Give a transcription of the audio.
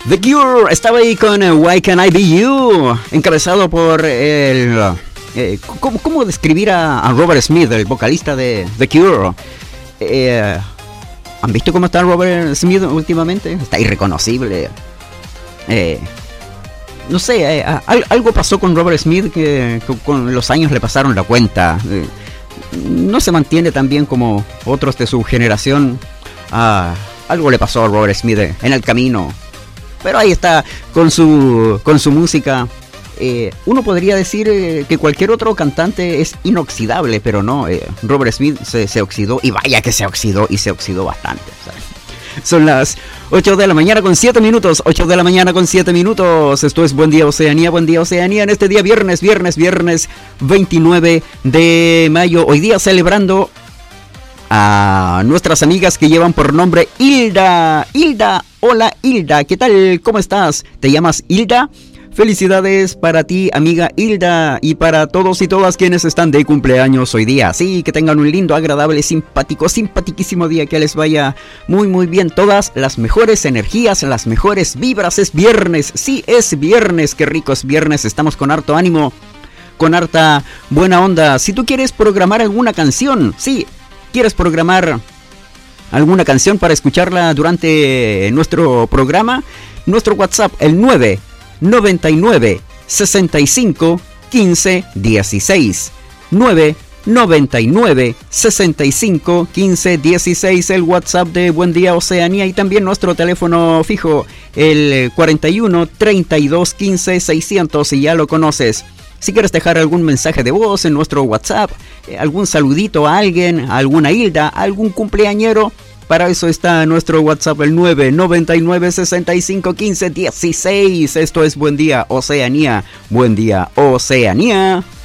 The Cure estaba ahí con Why Can't I Be You, encabezado por el... ¿cómo describir a Robert Smith, el vocalista de The Cure? ¿Han visto cómo está Robert Smith últimamente? Está irreconocible. No sé, algo pasó con Robert Smith que con los años le pasaron la cuenta. No se mantiene tan bien como otros de su generación. Algo le pasó a Robert Smith en el camino. Pero ahí está con su música. Uno podría decir que cualquier otro cantante es inoxidable, pero no. Robert Smith se oxidó, y vaya que se oxidó, y se oxidó bastante, ¿sabes? Son las 8 de la mañana con 7 minutos. 8 de la mañana con 7 minutos. Esto es Buen Día Oceanía, Buen Día Oceanía. En este día viernes 29 de mayo. Hoy día celebrando a nuestras amigas que llevan por nombre Hilda. Hilda, hola Hilda, ¿qué tal? ¿Cómo estás? ¿Te llamas Hilda? Felicidades para ti, amiga Hilda, y para todos y todas quienes están de cumpleaños hoy día. Sí, que tengan un lindo, agradable, simpático, simpaticísimo día, que les vaya muy muy bien. Todas las mejores energías, las mejores vibras. Es viernes, sí, es viernes, qué rico es viernes. Estamos con harto ánimo, con harta buena onda. Si tú quieres programar alguna canción, sí, quieres programar alguna canción para escucharla durante nuestro programa, nuestro WhatsApp, el 999 65 15 16 999 65 15 16, el WhatsApp de Buen Día Oceanía, y también nuestro teléfono fijo, el 41 32 15 600, y ya lo conoces. Si quieres dejar algún mensaje de voz en nuestro WhatsApp, algún saludito a alguien, a alguna Hilda, a algún cumpleañero, para eso está nuestro WhatsApp, el 999 65 15 16. Esto es Buen Día Oceanía. Buen Día Oceanía.